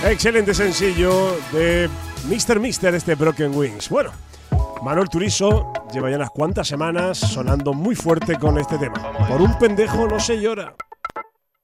Excelente sencillo de Mr. Mister, este Broken Wings. Bueno, Manuel Turizo lleva ya unas cuantas semanas sonando muy fuerte con este tema. Por un pendejo no se llora.